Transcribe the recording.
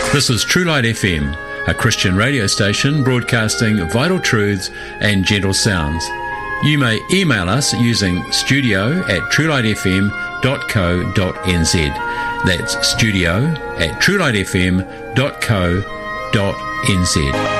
This is True Light FM, a Christian radio station broadcasting vital truths and gentle sounds. You may email us using studio@truelightfm.co.nz. That's studio@truelightfm.co.nz.